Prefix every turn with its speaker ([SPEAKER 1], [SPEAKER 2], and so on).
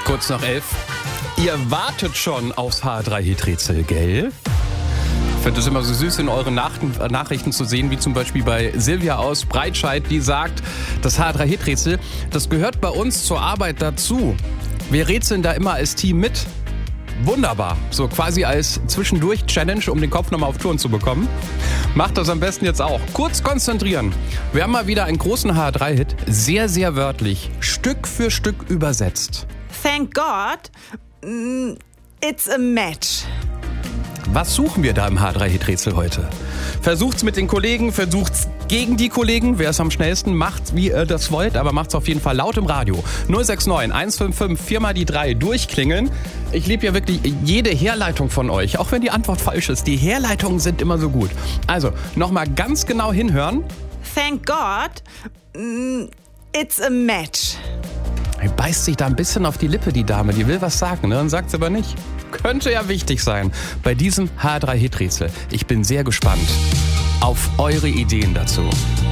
[SPEAKER 1] Kurz nach 11. Ihr wartet schon aufs H3-Hit-Rätsel, gell? Ich finde es immer so süß, in euren Nachrichten zu sehen, wie zum Beispiel bei Silvia aus Breitscheid, die sagt, das H3-Hit-Rätsel, das gehört bei uns zur Arbeit dazu. Wir rätseln da immer als Team mit. Wunderbar. So quasi als Zwischendurch-Challenge, um den Kopf nochmal auf Touren zu bekommen. Macht das am besten jetzt auch. Kurz konzentrieren. Wir haben mal wieder einen großen H3-Hit, sehr, sehr wörtlich, Stück für Stück übersetzt.
[SPEAKER 2] Thank God, it's a match.
[SPEAKER 1] Was suchen wir da im H3-Hit-Rätsel heute? Versucht's mit den Kollegen, versucht's gegen die Kollegen. Wer es am schnellsten macht, wie ihr das wollt, aber macht's auf jeden Fall laut im Radio. 069 155 4 mal die 3 durchklingeln. Ich liebe ja wirklich jede Herleitung von euch, auch wenn die Antwort falsch ist. Die Herleitungen sind immer so gut. Also, nochmal ganz genau hinhören.
[SPEAKER 2] Thank God, it's a match.
[SPEAKER 1] Die beißt sich da ein bisschen auf die Lippe, die Dame. Die will was sagen, ne? Und sagt's aber nicht. Könnte ja wichtig sein bei diesem H3-Hit-Rätsel. Ich bin sehr gespannt auf eure Ideen dazu.